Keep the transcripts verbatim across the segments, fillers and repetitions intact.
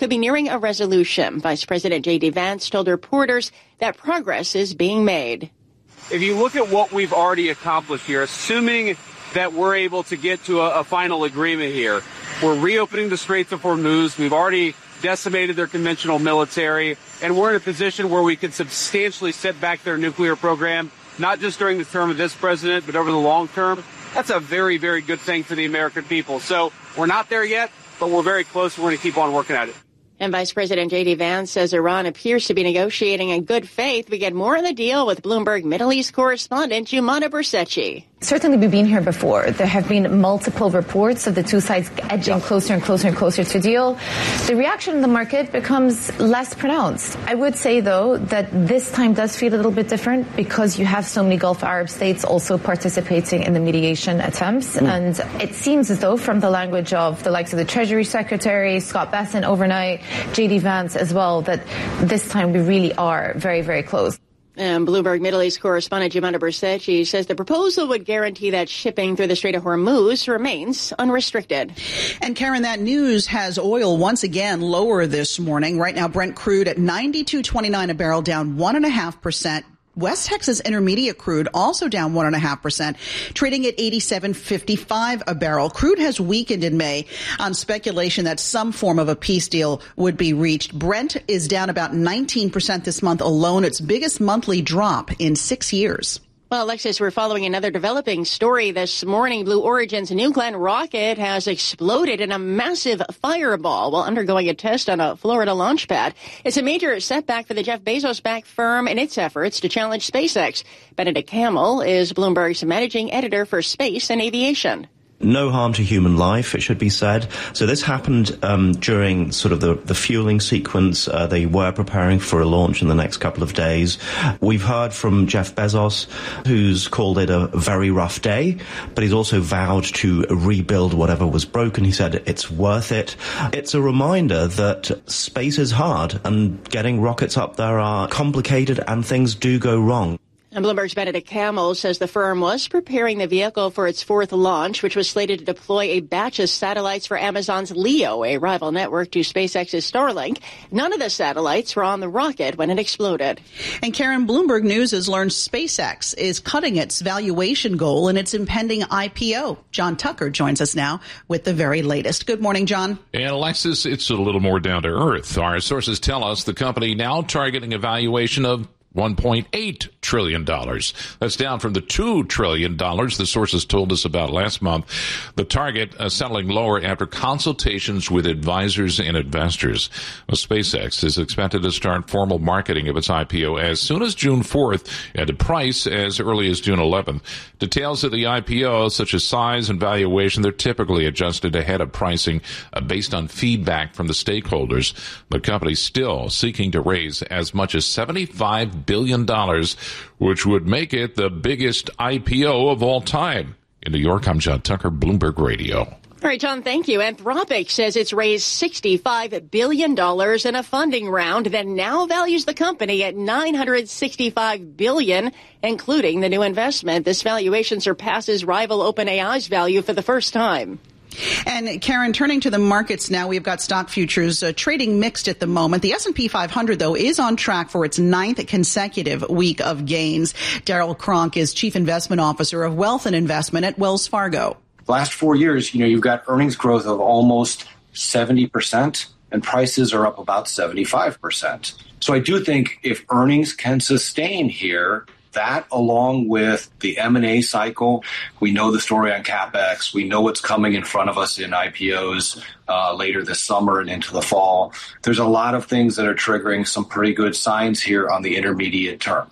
could be nearing a resolution. Vice President J D Vance told reporters that progress is being made. If you look at what we've already accomplished here, assuming that we're able to get to a, a final agreement here, we're reopening the Straits of Hormuz. We've already decimated their conventional military, and we're in a position where we can substantially set back their nuclear program, not just during the term of this president, but over the long term. That's a very, very good thing for the American people. So we're not there yet, but we're very close. We're going to keep on working at it. And Vice President J D Vance says Iran appears to be negotiating in good faith. We get more on the deal with Bloomberg Middle East correspondent Jumana Bercecci. Certainly, we've been here before. There have been multiple reports of the two sides edging closer and closer and closer to deal. The reaction in the market becomes less pronounced. I would say, though, that this time does feel a little bit different because you have so many Gulf Arab states also participating in the mediation attempts. Mm. And it seems as though from the language of the likes of the Treasury Secretary, Scott Bessent overnight, J D Vance as well, that this time we really are very, very close. And Bloomberg Middle East correspondent Jumana Bercecci says the proposal would guarantee that shipping through the Strait of Hormuz remains unrestricted. And Karen, that news has oil once again lower this morning. Right now, Brent crude at ninety-two twenty-nine a barrel, down one and a half percent. West Texas Intermediate crude also down one and a half percent, trading at eighty-seven fifty-five a barrel. Crude has weakened in May on speculation that some form of a peace deal would be reached. Brent is down about nineteen percent this month alone, its biggest monthly drop in six years. Well, Alexis, we're following another developing story this morning. Blue Origin's New Glenn rocket has exploded in a massive fireball while undergoing a test on a Florida launch pad. It's a major setback for the Jeff Bezos-backed firm in its efforts to challenge SpaceX. Benedict Campbell is Bloomberg's managing editor for space and aviation. No harm to human life, it should be said. So this happened um, during sort of the, the fueling sequence. Uh, they were preparing for a launch in the next couple of days. We've heard from Jeff Bezos, who's called it a very rough day, but he's also vowed to rebuild whatever was broken. He said it's worth it. It's a reminder that space is hard and getting rockets up there are complicated and things do go wrong. And Bloomberg's Benedict Campbell says the firm was preparing the vehicle for its fourth launch, which was slated to deploy a batch of satellites for Amazon's LEO, a rival network to SpaceX's Starlink. None of the satellites were on the rocket when it exploded. And Karen, Bloomberg News has learned SpaceX is cutting its valuation goal in its impending I P O. John Tucker joins us now with the very latest. Good morning, John. And Alexis, it's a little more down to earth. Our sources tell us the company now targeting a valuation of one point eight trillion dollars. That's down from the two trillion dollars the sources told us about last month. The target uh, settling lower after consultations with advisors and investors. Well, SpaceX is expected to start formal marketing of its I P O as soon as June fourth and a price as early as June eleventh. Details of the I P O, such as size and valuation, they're typically adjusted ahead of pricing uh, based on feedback from the stakeholders. The company's still seeking to raise as much as seventy-five billion dollars, which would make it the biggest I P O of all time. In New York, I'm John Tucker, Bloomberg Radio. All right, John, thank you. Anthropic says it's raised sixty-five billion dollars in a funding round that now values the company at nine hundred sixty-five billion dollars, including the new investment. This valuation surpasses rival OpenAI's value for the first time. And Karen, turning to the markets now, we've got stock futures uh, trading mixed at the moment. The S and P five hundred, though, is on track for its ninth consecutive week of gains. Daryl Kronk is Chief Investment Officer of Wealth and Investment at Wells Fargo. Last four years, you know, you've got earnings growth of almost seventy percent and prices are up about seventy-five percent. So I do think if earnings can sustain here, that along with the M and A cycle, we know the story on CapEx. We know what's coming in front of us in I P Os uh, later this summer and into the fall. There's a lot of things that are triggering some pretty good signs here on the intermediate term.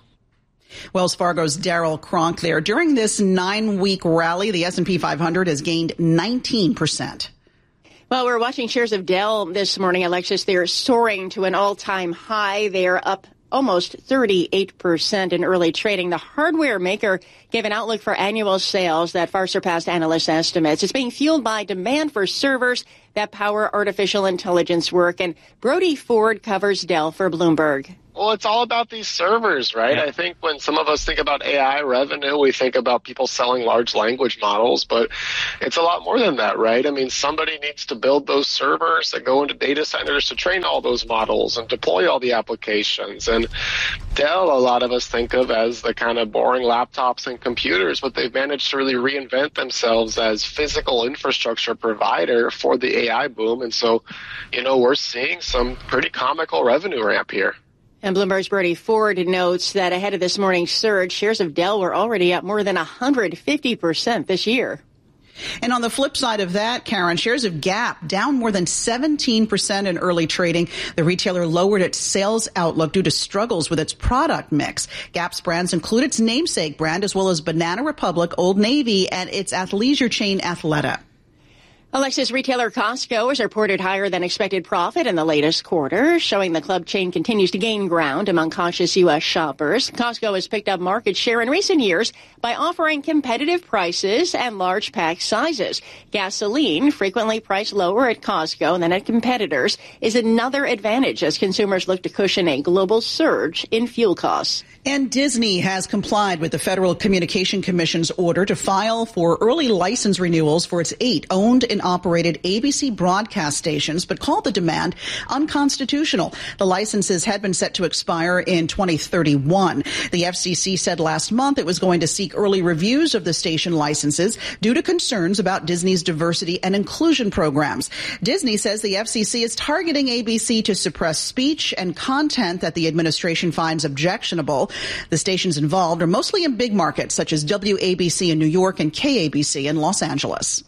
Wells Fargo's Daryl Kronk there. During this nine-week rally, the S and P five hundred has gained nineteen percent. Well, we're watching shares of Dell this morning, Alexis. They're soaring to an all-time high. They are up almost thirty-eight percent in early trading. The hardware maker gave an outlook for annual sales that far surpassed analyst estimates. It's being fueled by demand for servers that power artificial intelligence work. And Brody Ford covers Dell for Bloomberg. Well, it's all about these servers, right? Yeah. I think when some of us think about A I revenue, we think about people selling large language models, but it's a lot more than that, right? I mean, somebody needs to build those servers that go into data centers to train all those models and deploy all the applications. And Dell, a lot of us think of as the kind of boring laptops and computers, but they've managed to really reinvent themselves as physical infrastructure provider for the A I boom. And so, you know, we're seeing some pretty comical revenue ramp here. And Bloomberg's Bernie Ford notes that ahead of this morning's surge, shares of Dell were already up more than one hundred fifty percent this year. And on the flip side of that, Karen, shares of Gap down more than seventeen percent in early trading. The retailer lowered its sales outlook due to struggles with its product mix. Gap's brands include its namesake brand as well as Banana Republic, Old Navy, and its athleisure chain Athleta. Alexis, retailer Costco has reported higher than expected profit in the latest quarter, showing the club chain continues to gain ground among cautious U S shoppers. Costco has picked up market share in recent years by offering competitive prices and large pack sizes. Gasoline, frequently priced lower at Costco than at competitors, is another advantage as consumers look to cushion a global surge in fuel costs. And Disney has complied with the Federal Communication Commission's order to file for early license renewals for its eight owned and operated A B C broadcast stations, but called the demand unconstitutional. The licenses had been set to expire in twenty thirty-one. The F C C said last month it was going to seek early reviews of the station licenses due to concerns about Disney's diversity and inclusion programs. Disney says the F C C is targeting A B C to suppress speech and content that the administration finds objectionable. The stations involved are mostly in big markets such as W A B C in New York and K A B C in Los Angeles.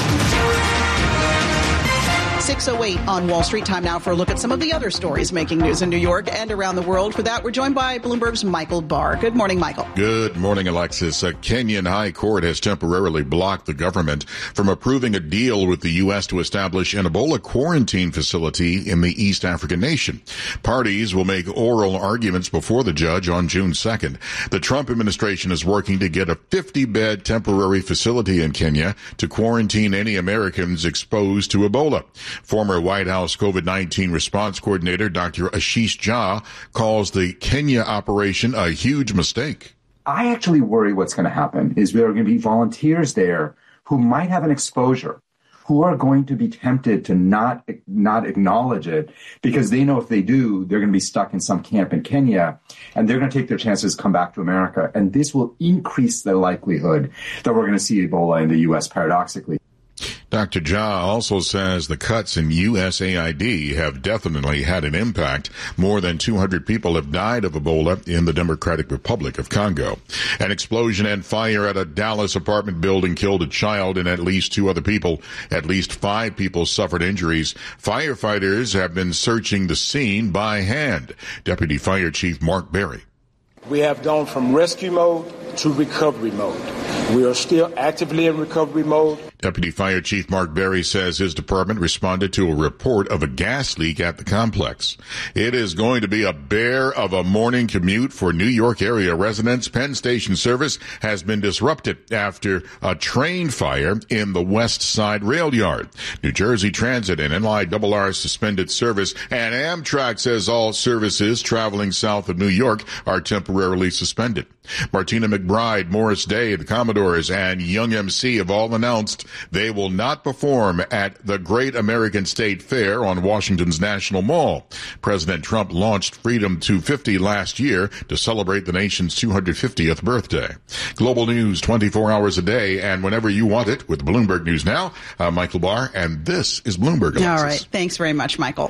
six oh eight on Wall Street. Time now for a look at some of the other stories making news in New York and around the world. For that, we're joined by Bloomberg's Michael Barr. Good morning, Michael. Good morning, Alexis. A Kenyan high court has temporarily blocked the government from approving a deal with the U S to establish an Ebola quarantine facility in the East African nation. Parties will make oral arguments before the judge on June second. The Trump administration is working to get a fifty-bed temporary facility in Kenya to quarantine any Americans exposed to Ebola. Former White House COVID nineteen response coordinator Doctor Ashish Jha calls the Kenya operation a huge mistake. I actually worry what's going to happen is there are going to be volunteers there who might have an exposure, who are going to be tempted to not not acknowledge it because they know if they do, they're going to be stuck in some camp in Kenya and they're going to take their chances, come back to America. And this will increase the likelihood that we're going to see Ebola in the U S paradoxically. Doctor Jha also says the cuts in U S A I D have definitely had an impact. More than two hundred people have died of Ebola in the Democratic Republic of Congo. An explosion and fire at a Dallas apartment building killed a child and at least two other people. At least five people suffered injuries. Firefighters have been searching the scene by hand. Deputy Fire Chief Mark Berry. We have gone from rescue mode to recovery mode. We are still actively in recovery mode. Deputy Fire Chief Mark Berry says his department responded to a report of a gas leak at the complex. It is going to be a bear of a morning commute for New York area residents. Penn Station service has been disrupted after a train fire in the West Side rail yard. New Jersey Transit and N Y R R suspended service, and Amtrak says all services traveling south of New York are temporarily suspended. Martina McBride, Morris Day, the Commodores, and Young M C have all announced they will not perform at the Great American State Fair on Washington's National Mall. President Trump launched Freedom two fifty last year to celebrate the nation's two hundred fiftieth birthday. Global news twenty-four hours a day and whenever you want it with Bloomberg News Now. I'm Michael Barr, and this is Bloomberg. Alexis. All right. Thanks very much, Michael.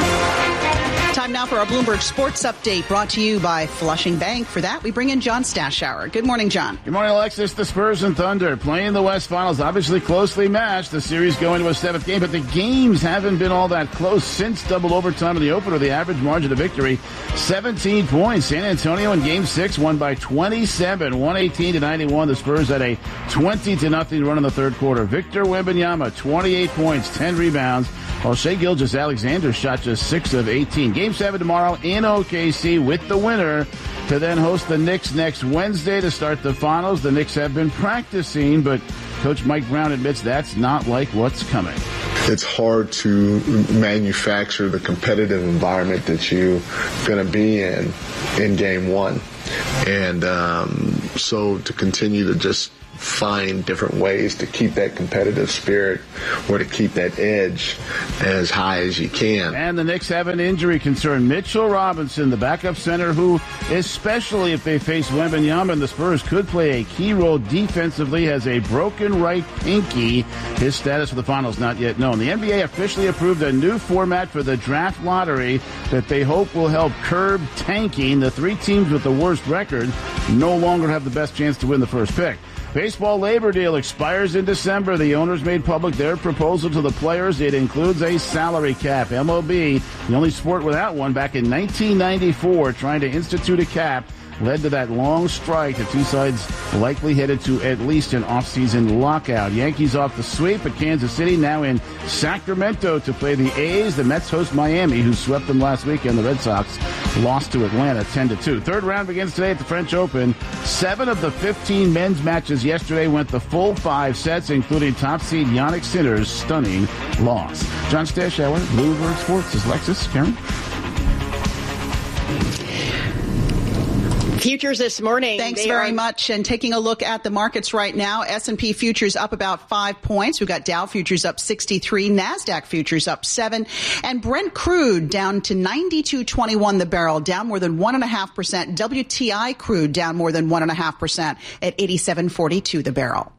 Time now for our Bloomberg Sports Update brought to you by Flushing Bank. For that, we bring in John Stashower. Good morning, John. Good morning, Alexis. The Spurs and Thunder playing the West Finals, obviously closely matched. The series going to a seventh game, but the games haven't been all that close since double overtime in the opener. The average margin of victory, seventeen points. San Antonio in game six won by twenty-seven, one eighteen to ninety-one. The Spurs had a twenty to nothing run in the third quarter. Victor Wembanyama, twenty-eight points, ten rebounds, while Shai Gilgeous-Alexander shot just six of eighteen. Game seven tomorrow in O K C with the winner to then host the Knicks next Wednesday to start the finals. The Knicks have been practicing, but Coach Mike Brown admits that's not like what's coming. it's hard to manufacture the competitive environment that you're going to be in in game one. And um, so to continue to just find different ways to keep that competitive spirit or to keep that edge as high as you can. And the Knicks have an injury concern. Mitchell Robinson, the backup center, who, especially if they face Wembanyama and the Spurs, could play a key role defensively, has a broken right pinky. His status for the finals not yet known. The N B A officially approved a new format for the draft lottery that they hope will help curb tanking. The three teams with the worst record no longer have the best chance to win the first pick. Baseball labor deal expires in December. The owners made public their proposal to the players. It includes a salary cap. M L B, the only sport without one, back in nineteen ninety-four, trying to institute a cap, led to that long strike. The two sides likely headed to at least an off-season lockout. Yankees off the sweep at Kansas City, now in Sacramento to play the A's. The Mets host Miami, who swept them last weekend. The Red Sox lost to Atlanta ten to two. Third round begins today at the French Open. Seven of the fifteen men's matches yesterday went the full five sets, including top seed Jannik Sinner's stunning loss. John Stashower, Bloomberg Sports. Is Lexus. Karen? Futures this morning. Thanks very are... much. And taking a look at the markets right now, S and P futures up about five points. We've got Dow futures up sixty-three, NASDAQ futures up seven, and Brent crude down to ninety-two twenty-one the barrel, down more than one and a half percent. W T I crude down more than one and a half percent at eighty-seven forty-two the barrel.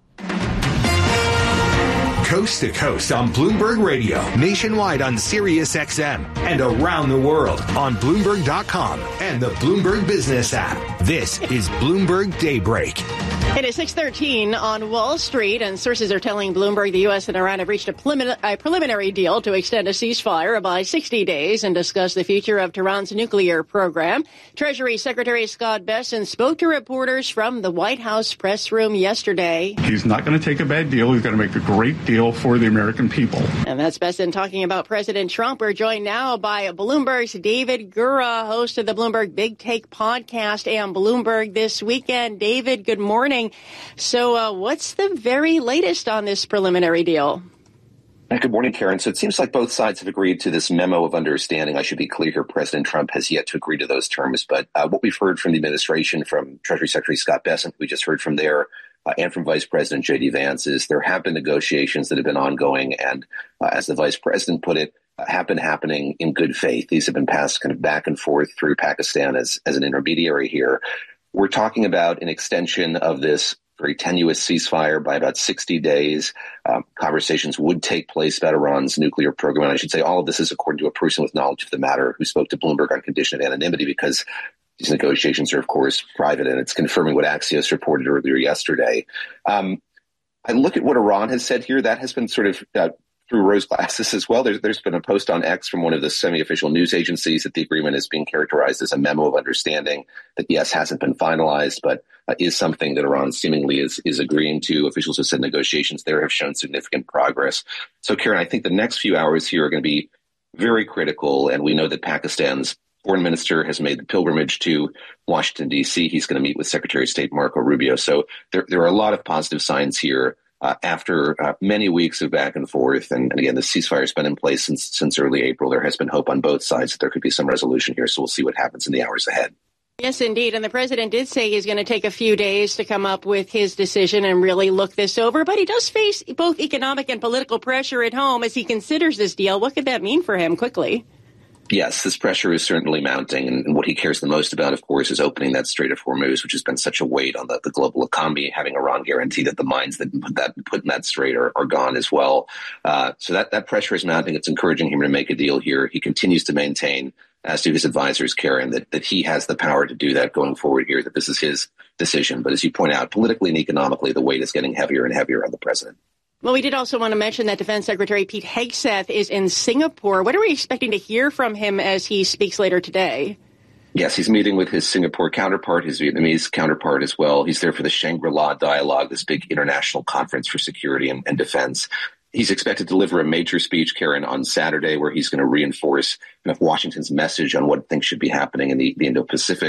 Coast to coast on Bloomberg Radio, nationwide on Sirius X M, and around the world on Bloomberg dot com and the Bloomberg Business app. This is Bloomberg Daybreak. It is six thirteen on Wall Street, and sources are telling Bloomberg the U S and Iran have reached a, prelimin- a preliminary deal to extend a ceasefire by sixty days and discuss the future of Tehran's nuclear program. Treasury Secretary Scott Bessent spoke to reporters from the White House press room yesterday. He's not going to take a bad deal. He's going to make a great deal for the American people. And that's Bessent talking about President Trump. We're joined now by Bloomberg's David Gura, host of the Bloomberg Big Take podcast and Bloomberg This Weekend. David, good morning. So uh, what's the very latest on this preliminary deal? Good morning, Karen. So it seems like both sides have agreed to this memo of understanding. I should be clear here. President Trump has yet to agree to those terms. But uh, what we've heard from the administration, from Treasury Secretary Scott Bessent, we just heard from there, uh, and from Vice President J D Vance, is there have been negotiations that have been ongoing. And uh, as the Vice President put it, uh, have been happening in good faith. These have been passed kind of back and forth through Pakistan as, as an intermediary here. We're talking about an extension of this very tenuous ceasefire by about sixty days. Um, conversations would take place about Iran's nuclear program. And I should say all of this is according to a person with knowledge of the matter who spoke to Bloomberg on condition of anonymity, because these negotiations are, of course, private, and it's confirming what Axios reported earlier yesterday. Um, I look at what Iran has said here. That has been sort of uh, through rose glasses as well. There's, there's been a post on X from one of the semi-official news agencies that the agreement is being characterized as a memo of understanding that, yes, hasn't been finalized, but uh, is something that Iran seemingly is, is agreeing to. Officials have said negotiations there have shown significant progress. So, Karen, I think the next few hours here are going to be very critical, and we know that Pakistan's foreign minister has made the pilgrimage to Washington, D C. He's going to meet with Secretary of State Marco Rubio. So there, there are a lot of positive signs here. Uh, after uh, many weeks of back and forth, and, and again, the ceasefire has been in place since since early April, there has been hope on both sides that there could be some resolution here. So we'll see what happens in the hours ahead. Yes, indeed. And the president did say he's going to take a few days to come up with his decision and really look this over. But he does face both economic and political pressure at home as he considers this deal. What could that mean for him quickly? Yes, this pressure is certainly mounting. And what he cares the most about, of course, is opening that Strait of Hormuz, which has been such a weight on the, the global economy, having Iran guarantee that the mines that put, that, put in that strait are, are gone as well. Uh, so that, that pressure is mounting. It's encouraging him to make a deal here. He continues to maintain, as do his advisors, Karen, that, that he has the power to do that going forward here, that this is his decision. But as you point out, politically and economically, the weight is getting heavier and heavier on the president. Well, we did also want to mention that Defense Secretary Pete Hegseth is in Singapore. What are we expecting to hear from him as he speaks later today? Yes, he's meeting with his Singapore counterpart, his Vietnamese counterpart as well. He's there for the Shangri-La Dialogue, this big international conference for security and, and defense. He's expected to deliver a major speech, Karen, on Saturday, where he's going to reinforce kind of Washington's message on what things should be happening in the, the Indo-Pacific.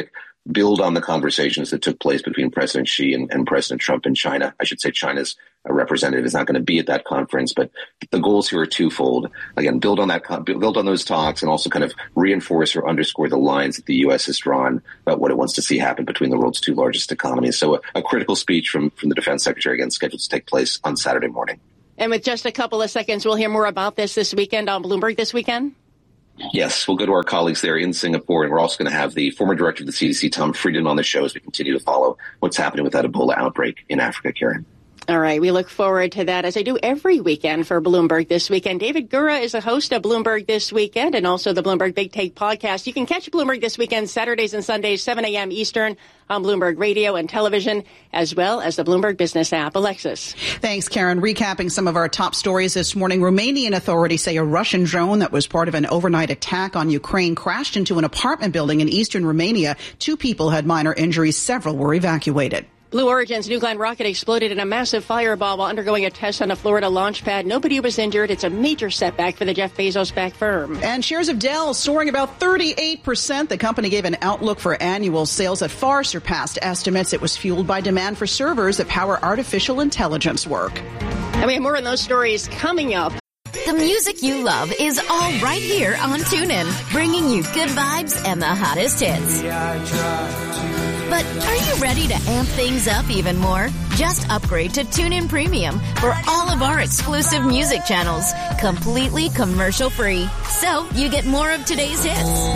build on the conversations that took place between President Xi and, and President Trump in China. I should say China's representative is not going to be at that conference, but the goals here are twofold. Again, build on that, build on those talks, and also kind of reinforce or underscore the lines that the U S has drawn about what it wants to see happen between the world's two largest economies. So a, a critical speech from, from the defense secretary, again, scheduled to take place on Saturday morning. And with just a couple of seconds, we'll hear more about this this weekend on Bloomberg This Weekend. Yes, we'll go to our colleagues there in Singapore, and we're also going to have the former director of the C D C, Tom Frieden, on the show as we continue to follow what's happening with that Ebola outbreak in Africa, Karen. All right, we look forward to that, as I do every weekend for Bloomberg This Weekend. David Gura is a host of Bloomberg This Weekend and also the Bloomberg Big Take podcast. You can catch Bloomberg This Weekend Saturdays and Sundays, seven a.m. Eastern on Bloomberg Radio and Television, as well as the Bloomberg Business app. Alexis. Thanks, Karen. Recapping some of our top stories this morning. Romanian authorities say a Russian drone that was part of an overnight attack on Ukraine crashed into an apartment building in eastern Romania. Two people had minor injuries. Several were evacuated. Blue Origin's New Glenn rocket exploded in a massive fireball while undergoing a test on a Florida launch pad. Nobody was injured. It's a major setback for the Jeff Bezos-backed firm. And shares of Dell soaring about thirty-eight percent. The company gave an outlook for annual sales that far surpassed estimates. It was fueled by demand for servers that power artificial intelligence work. And we have more on those stories coming up. The music you love is all right here on TuneIn, bringing you good vibes and the hottest hits. But are you ready to amp things up even more? Just upgrade to TuneIn Premium for all of our exclusive music channels, completely commercial-free. So you get more of today's hits,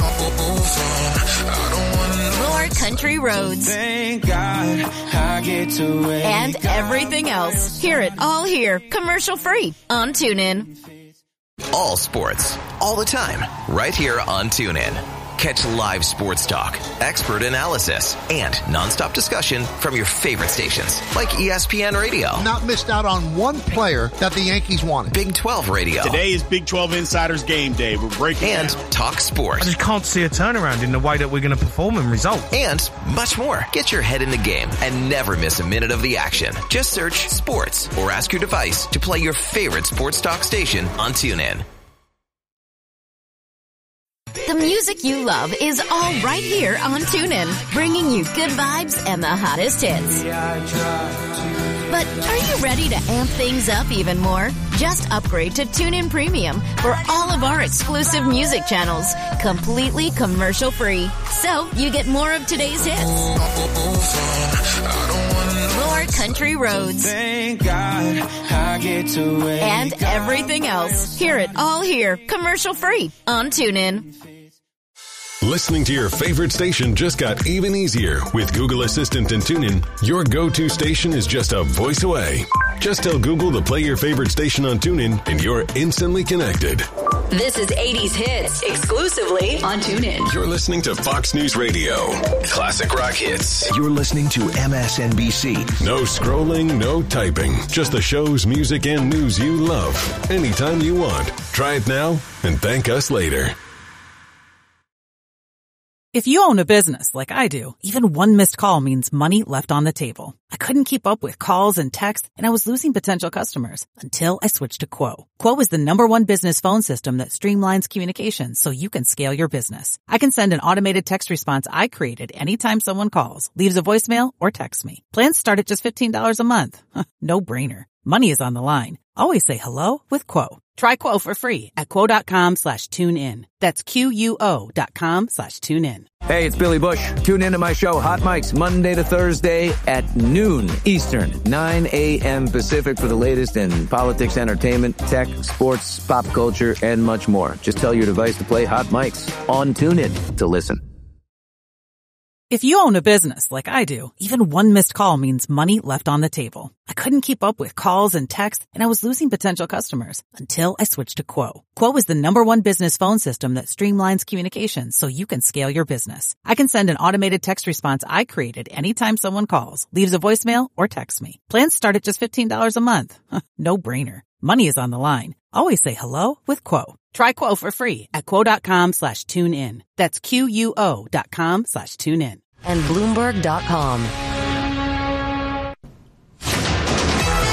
more country roads, and everything else. Hear it all here, commercial-free on TuneIn. All sports, all the time, right here on TuneIn. Catch live sports talk, expert analysis, and nonstop discussion from your favorite stations, like E S P N Radio. Not missed out on one player that the Yankees wanted. Big twelve Radio. Today is Big twelve Insiders Game Day. We're breaking And down. Talk Sports. I just can't see a turnaround in the way that we're going to perform and result. And much more. Get your head in the game and never miss a minute of the action. Just search Sports or ask your device to play your favorite sports talk station on TuneIn. The music you love is all right here on TuneIn, bringing you good vibes and the hottest hits. But are you ready to amp things up even more? Just upgrade to TuneIn Premium for all of our exclusive music channels, completely commercial-free. So you get more of today's hits, more country roads, and everything else. Hear it all here, commercial-free on TuneIn. Listening to your favorite station just got even easier. With Google Assistant and TuneIn, your go-to station is just a voice away. Just tell Google to play your favorite station on TuneIn, and you're instantly connected. This is eighties Hits, exclusively on TuneIn. You're listening to Fox News Radio. Classic rock hits. You're listening to M S N B C. No scrolling, no typing. Just the shows, music, and news you love. Anytime you want. Try it now and thank us later. If you own a business like I do, even one missed call means money left on the table. I couldn't keep up with calls and texts, and I was losing potential customers until I switched to Quo. Quo is the number one business phone system that streamlines communications so you can scale your business. I can send an automated text response I created anytime someone calls, leaves a voicemail, or texts me. Plans start at just fifteen dollars a month. No brainer. Money is on the line. Always say hello with Quo. Try Quo for free at quo.com slash tune in. That's Q-U-O dot com slash tune in. Hey, it's Billy Bush. Tune into my show, Hot Mics, Monday to Thursday at noon Eastern, nine a.m. Pacific for the latest in politics, entertainment, tech, sports, pop culture, and much more. Just tell your device to play Hot Mics on TuneIn to listen. If you own a business like I do, even one missed call means money left on the table. I couldn't keep up with calls and texts, and I was losing potential customers until I switched to Quo. Quo is the number one business phone system that streamlines communications so you can scale your business. I can send an automated text response I created anytime someone calls, leaves a voicemail, or texts me. Plans start at just fifteen dollars a month. No brainer. Money is on the line. Always say hello with Quo. Try Quo for free at quo.com slash tune in. That's Q-U-O dot com slash tune in. And Bloomberg dot com.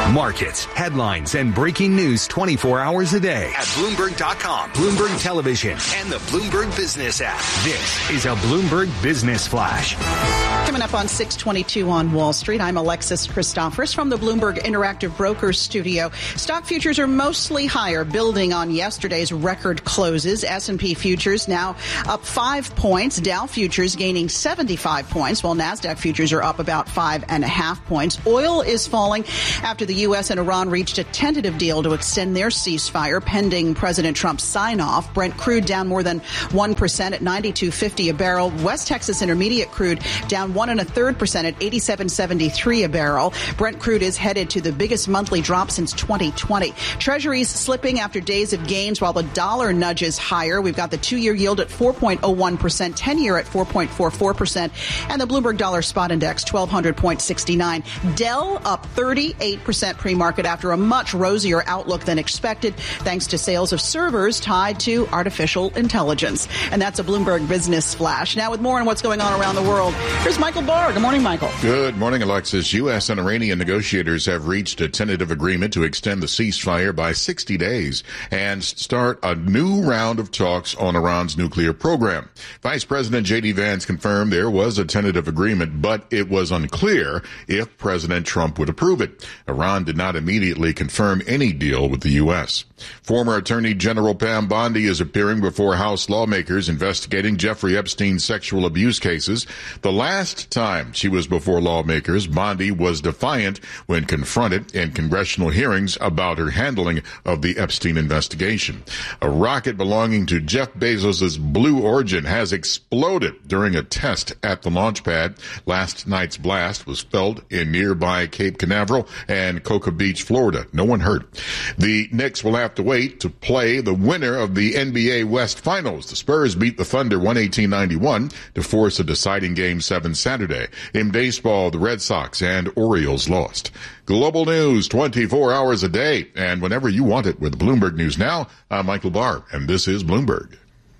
Markets, headlines, and breaking news twenty-four hours a day at Bloomberg dot com, Bloomberg Television, and the Bloomberg Business app. This is a Bloomberg Business Flash. Coming up on six twenty-two on Wall Street, I'm Alexis Christoforous from the Bloomberg Interactive Brokers studio. Stock futures are mostly higher, building on yesterday's record closes. S and P futures now up five points. Dow futures gaining seventy-five points, while NASDAQ futures are up about five and a half points. Oil is falling after the U S and Iran reached a tentative deal to extend their ceasefire pending President Trump's sign-off. Brent crude down more than one percent at ninety-two fifty a barrel. West Texas Intermediate crude down one and a third percent at eighty-seven seventy-three a barrel. Brent crude is headed to the biggest monthly drop since twenty twenty. Treasuries slipping after days of gains while the dollar nudges higher. We've got the two-year yield at four point oh one percent, ten-year at four point four four percent, and the Bloomberg Dollar Spot Index twelve hundred point six nine. Dell up thirty-eight percent pre-market after a much rosier outlook than expected, thanks to sales of servers tied to artificial intelligence. And that's a Bloomberg Business Flash. Now with more on what's going on around the world, here's Michael Barr. Good morning, Michael. Good morning, Alexis. U S and Iranian negotiators have reached a tentative agreement to extend the ceasefire by sixty days and start a new round of talks on Iran's nuclear program. Vice President J D Vance confirmed there was a tentative agreement, but it was unclear if President Trump would approve it. Iran did not immediately confirm any deal with the U S. Former Attorney General Pam Bondi is appearing before House lawmakers investigating Jeffrey Epstein's sexual abuse cases. The last time she was before lawmakers, Bondi was defiant when confronted in congressional hearings about her handling of the Epstein investigation. A rocket belonging to Jeff Bezos' Blue Origin has exploded during a test at the launch pad. Last night's blast was felt in nearby Cape Canaveral and Cocoa Beach, Florida. No one hurt. The Knicks will have to wait to play the winner of the N B A West Finals. The Spurs beat the Thunder one eighteen ninety-one to force a deciding Game seven Saturday. In baseball, the Red Sox and Orioles lost. Global news twenty-four hours a day and whenever you want it with Bloomberg News Now. I'm Michael Barr, and this is Bloomberg.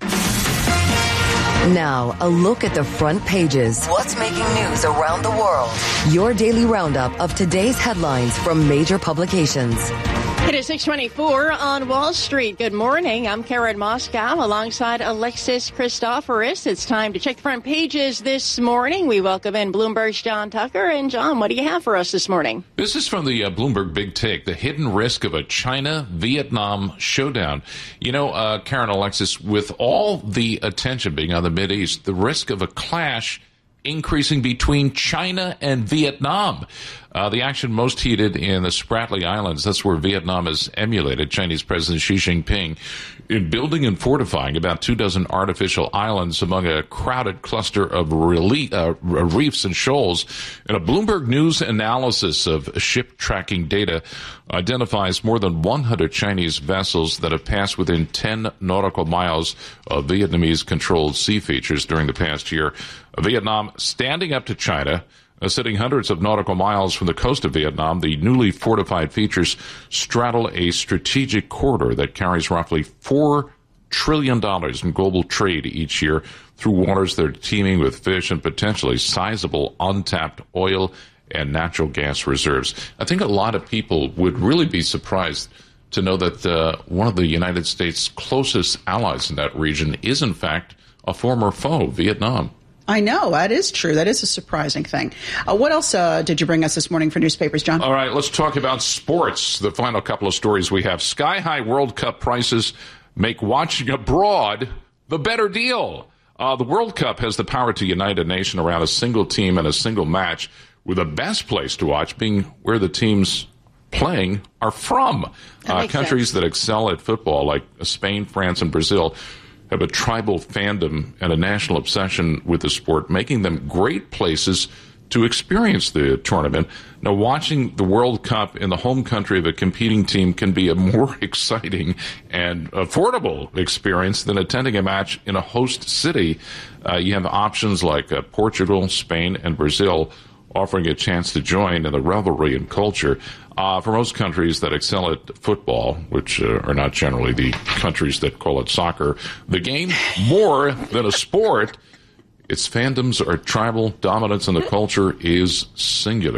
Now, a look at the front pages. What's making news around the world? Your daily roundup of today's headlines from major publications. It is six twenty-four on Wall Street. Good morning. I'm Karen Moscow alongside Alexis Christoforous. It's time to check the front pages this morning. We welcome in Bloomberg's John Tucker. And John, what do you have for us this morning? This is from the uh, Bloomberg Big Take, the hidden risk of a China-Vietnam showdown. You know, uh, Karen, Alexis, with all the attention being on the Mideast, the risk of a clash increasing between China and Vietnam. Uh, the action most heated in the Spratly Islands. That's where Vietnam has emulated Chinese President Xi Jinping in building and fortifying about two dozen artificial islands among a crowded cluster of relief, uh, reefs and shoals. And a Bloomberg News analysis of ship tracking data identifies more than one hundred Chinese vessels that have passed within ten nautical miles of Vietnamese-controlled sea features during the past year. Vietnam standing up to China, Uh, sitting hundreds of nautical miles from the coast of Vietnam, the newly fortified features straddle a strategic corridor that carries roughly four trillion dollars in global trade each year through waters that are teeming with fish and potentially sizable untapped oil and natural gas reserves. I think a lot of people would really be surprised to know that uh, one of the United States' closest allies in that region is, in fact, a former foe, Vietnam. I know. That is true. That is a surprising thing. Uh, what else uh, did you bring us this morning for newspapers, John? All right, let's talk about sports. The final couple of stories we have. Sky-high World Cup prices make watching abroad the better deal. Uh, the World Cup has the power to unite a nation around a single team and a single match, with the best place to watch being where the teams playing are from. Uh, countries sense. that excel at football, like Spain, France, and Brazil, have a tribal fandom and a national obsession with the sport, making them great places to experience the tournament. Now, watching the World Cup in the home country of a competing team can be a more exciting and affordable experience than attending a match in a host city. Uh, you have options like uh, Portugal, Spain, and Brazil offering a chance to join in the revelry and culture. Uh, for most countries that excel at football, which uh, are not generally the countries that call it soccer, the game, more than a sport, its fandoms are tribal, dominance in the culture is singular.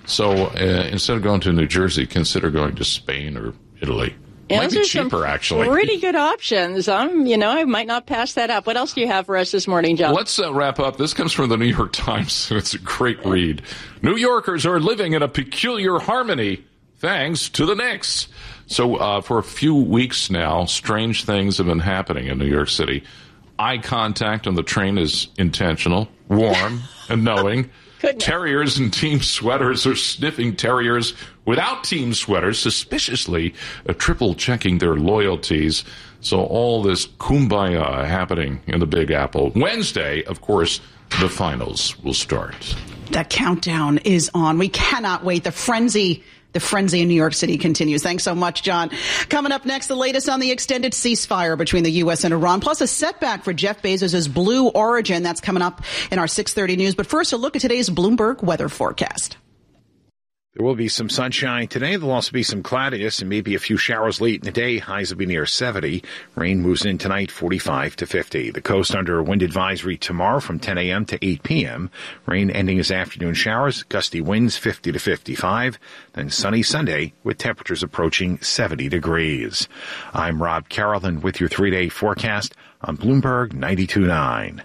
So uh, instead of going to New Jersey, consider going to Spain or Italy. Yeah, might be cheaper, actually. Pretty good options. Um, you know, I might not pass that up. What else do you have for us this morning, John? Let's uh, wrap up. This comes from the New York Times. It's a great read. New Yorkers are living in a peculiar harmony thanks to the Knicks. So uh, for a few weeks now, strange things have been happening in New York City. Eye contact on the train is intentional, warm, and knowing. Goodness. Terriers in team sweaters are sniffing terriers without team sweaters, suspiciously uh, triple-checking their loyalties. So all this kumbaya happening in the Big Apple. Wednesday, of course, the finals will start. That countdown is on. We cannot wait. The frenzy The frenzy in New York City continues. Thanks so much, John. Coming up next, the latest on the extended ceasefire between the U S and Iran, plus a setback for Jeff Bezos' Blue Origin. That's coming up in our six thirty news. But first, a look at today's Bloomberg weather forecast. There will be some sunshine today. There'll also be some cloudiness and maybe a few showers late in the day. Highs will be near seventy. Rain moves in tonight, forty-five to fifty. The coast under a wind advisory tomorrow from ten a.m. to eight p.m. Rain ending as afternoon showers. Gusty winds fifty to fifty-five. Then sunny Sunday with temperatures approaching seventy degrees. I'm Rob Carrollton with your three-day forecast on Bloomberg ninety-two point nine.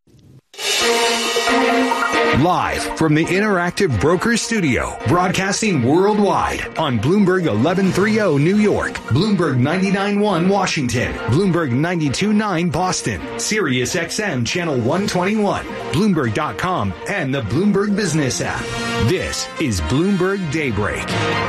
Live from the Interactive Brokers Studio, broadcasting worldwide on Bloomberg eleven thirty New York, Bloomberg ninety-nine point one Washington, Bloomberg ninety-two point nine Boston, Sirius X M Channel one twenty-one, Bloomberg dot com, and the Bloomberg Business app. This is Bloomberg Daybreak.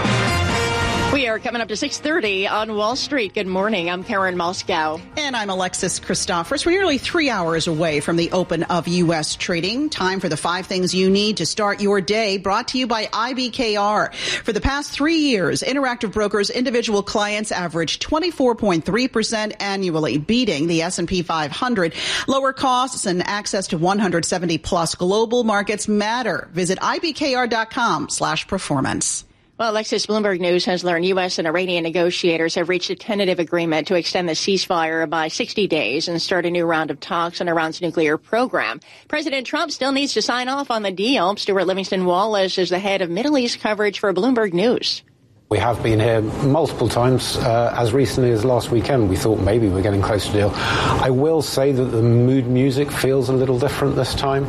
We are coming up to six thirty on Wall Street. Good morning. I'm Karen Moscow. And I'm Alexis Christophers. We're nearly three hours away from the open of U S trading. Time for the five things you need to start your day, brought to you by I B K R. For the past three years, Interactive Brokers' individual clients averaged twenty-four point three percent annually, beating the S and P five hundred. Lower costs and access to one hundred seventy plus global markets matter. Visit I B K R dot com slash performance. Well, Alexis, Bloomberg News has learned U S and Iranian negotiators have reached a tentative agreement to extend the ceasefire by sixty days and start a new round of talks on Iran's nuclear program. President Trump still needs to sign off on the deal. Stuart Livingston Wallace is the head of Middle East coverage for Bloomberg News. We have been here multiple times. Uh, as recently as last weekend, we thought maybe we're getting close to a deal. I will say that the mood music feels a little different this time.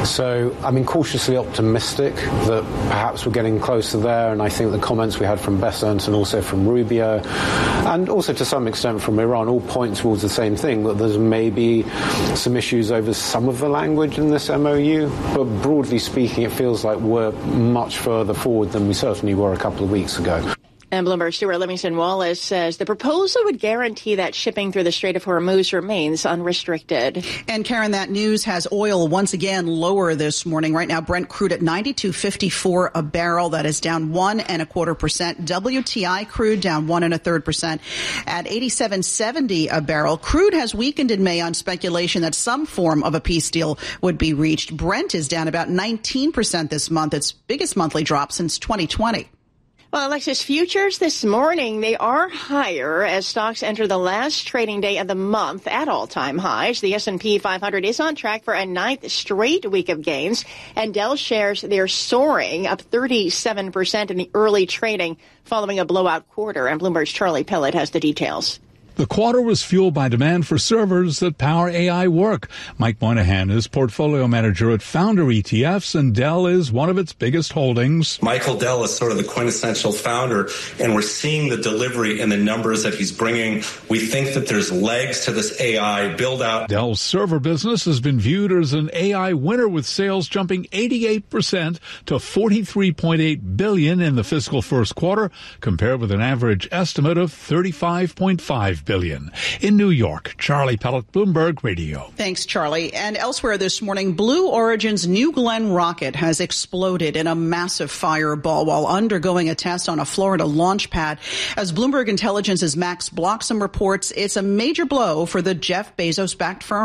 So I'm mean, cautiously optimistic that perhaps we're getting closer there. And I think the comments we had from Bessent and also from Rubio, and also to some extent from Iran, all point towards the same thing, that there's maybe some issues over some of the language in this M O U. But broadly speaking, it feels like we're much further forward than we certainly were a couple of weeks ago. And Bloomberg Stuart Livingston Wallace says the proposal would guarantee that shipping through the Strait of Hormuz remains unrestricted. And Karen, that news has oil once again lower this morning. Right now, Brent crude at ninety-two fifty-four a barrel. That is down one and a quarter percent. W T I crude down one and a third percent at eighty-seven seventy a barrel. Crude has weakened in May on speculation that some form of a peace deal would be reached. Brent is down about nineteen percent this month, its biggest monthly drop since twenty twenty. Well, Alexis, futures this morning, they are higher as stocks enter the last trading day of the month at all-time highs. The S and P five hundred is on track for a ninth straight week of gains, and Dell shares, they're soaring up thirty-seven percent in the early trading following a blowout quarter. And Bloomberg's Charlie Pellett has the details. The quarter was fueled by demand for servers that power A I work. Mike Moynihan is portfolio manager at Founder E T Fs, and Dell is one of its biggest holdings. Michael Dell is sort of the quintessential founder, and we're seeing the delivery and the numbers that he's bringing. We think that there's legs to this A I build-out. Dell's server business has been viewed as an A I winner, with sales jumping eighty-eight percent to forty-three point eight billion dollars in the fiscal first quarter, compared with an average estimate of thirty-five point five billion dollars. In New York, Charlie Pellett, Bloomberg Radio. Thanks, Charlie. And elsewhere this morning, Blue Origin's New Glenn rocket has exploded in a massive fireball while undergoing a test on a Florida launch pad. As Bloomberg Intelligence's Max Bloxham reports, it's a major blow for the Jeff Bezos-backed firm.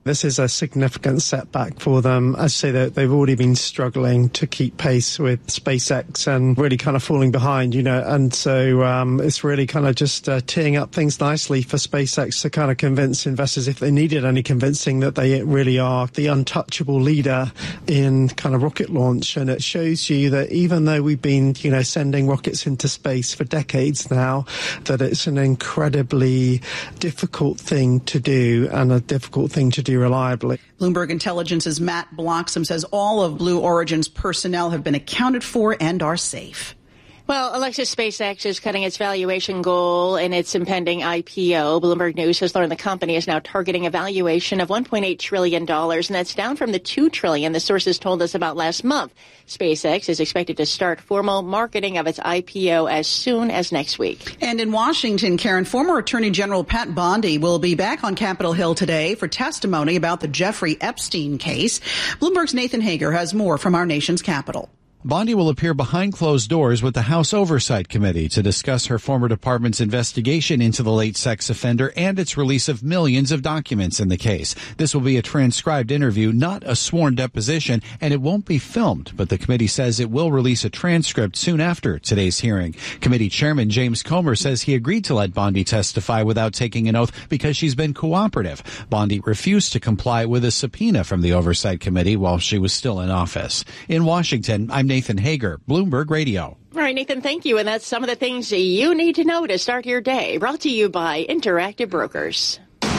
This is a significant setback for them. As I say, that they've already been struggling to keep pace with SpaceX and really kind of falling behind, you know, and so um, it's really kind of just uh, teeing up things nicely for SpaceX to kind of convince investors, if they needed any convincing, that they really are the untouchable leader in kind of rocket launch. And it shows you that even though we've been, you know, sending rockets into space for decades now, that it's an incredibly difficult thing to do and a difficult thing to do reliably. Bloomberg Intelligence's Matt Bloxham says all of Blue Origin's personnel have been accounted for and are safe. Well, Alexis, SpaceX is cutting its valuation goal in its impending I P O. Bloomberg News has learned the company is now targeting a valuation of one point eight trillion dollars, and that's down from the two trillion dollars the sources told us about last month. SpaceX is expected to start formal marketing of its I P O as soon as next week. And in Washington, Karen, former Attorney General Pat Bondi will be back on Capitol Hill today for testimony about the Jeffrey Epstein case. Bloomberg's Nathan Hager has more from our nation's capital. Bondi will appear behind closed doors with the House Oversight Committee to discuss her former department's investigation into the late sex offender and its release of millions of documents in the case. This will be a transcribed interview, not a sworn deposition, and it won't be filmed, but the committee says it will release a transcript soon after today's hearing. Committee Chairman James Comer says he agreed to let Bondi testify without taking an oath because she's been cooperative. Bondi refused to comply with a subpoena from the Oversight Committee while she was still in office. In Washington, I'm Nathan Hager, Bloomberg Radio. All right, Nathan, thank you. And that's some of the things you need to know to start your day. Brought to you by Interactive Brokers.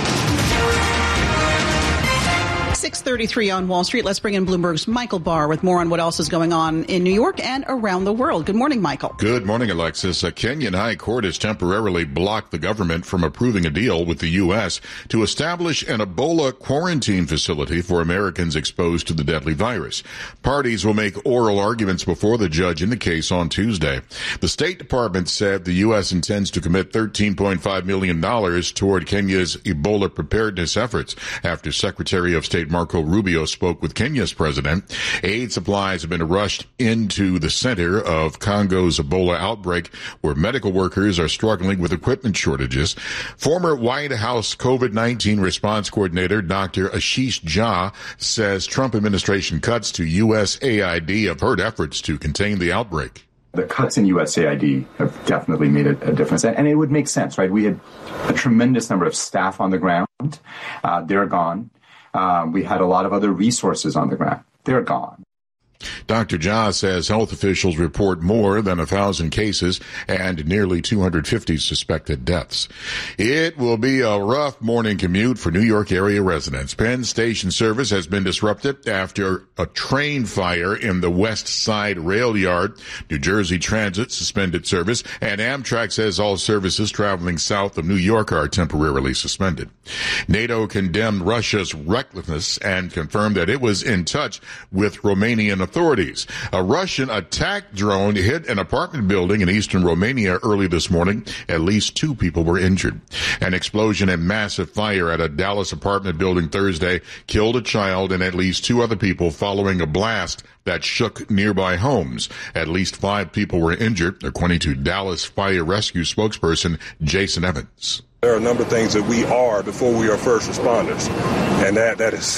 six thirty-three on Wall Street. Let's bring in Bloomberg's Michael Barr with more on what else is going on in New York and around the world. Good morning, Michael. Good morning, Alexis. A Kenyan high court has temporarily blocked the government from approving a deal with the U S to establish an Ebola quarantine facility for Americans exposed to the deadly virus. Parties will make oral arguments before the judge in the case on Tuesday. The State Department said the U S intends to commit thirteen point five million dollars toward Kenya's Ebola preparedness efforts after Secretary of State Marco Rubio spoke with Kenya's president. Aid supplies have been rushed into the center of Congo's Ebola outbreak, where medical workers are struggling with equipment shortages. Former White House COVID nineteen response coordinator Doctor Ashish Jha says Trump administration cuts to U S A I D have hurt efforts to contain the outbreak. The cuts in U S A I D have definitely made a, a difference. And it would make sense, right? We had a tremendous number of staff on the ground. Uh, they're gone. Um, we had a lot of other resources on the ground. They're gone. Doctor Jha says health officials report more than a thousand cases and nearly two hundred fifty suspected deaths. It will be a rough morning commute for New York area residents. Penn Station service has been disrupted after a train fire in the West Side rail yard. New Jersey Transit suspended service, and Amtrak says all services traveling south of New York are temporarily suspended. NATO condemned Russia's recklessness and confirmed that it was in touch with Romanian authorities. A Russian attack drone hit an apartment building in eastern Romania early this morning. At least two people were injured. An explosion and massive fire at a Dallas apartment building Thursday killed a child and at least two other people following a blast that shook nearby homes. At least five people were injured, according to Dallas Fire Rescue spokesperson Jason Evans. There are a number of things that we are before we are first responders, and that that is,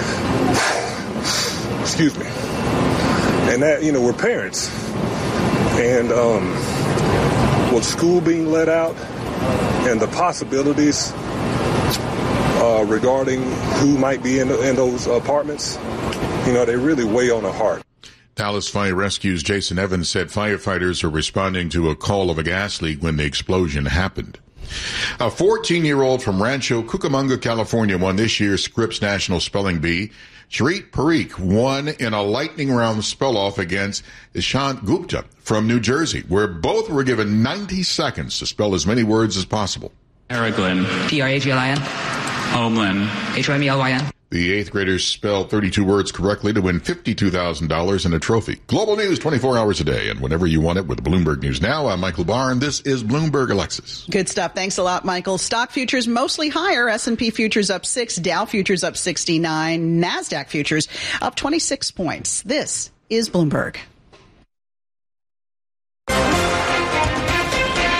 excuse me, and that, you know, we're parents, and um, with school being let out and the possibilities uh, regarding who might be in, in those apartments, you know, they really weigh on the heart. Dallas Fire Rescue's Jason Evans said firefighters are responding to a call of a gas leak when the explosion happened. A fourteen-year-old from Rancho Cucamonga, California, won this year's Scripps National Spelling Bee. Charit Parikh won in a lightning round spell-off against Ishant Gupta from New Jersey, where both were given ninety seconds to spell as many words as possible. Araglin. P R A G L I N. Homeland. H O M E L Y N. The eighth graders spelled thirty-two words correctly to win fifty-two thousand dollars and a trophy. Global news twenty-four hours a day and whenever you want it with Bloomberg News Now. I'm Michael Barr, and this is Bloomberg Alexis. Good stuff. Thanks a lot, Michael. Stock futures mostly higher. S and P futures up six, Dow futures up sixty-nine, NASDAQ futures up twenty-six points. This is Bloomberg.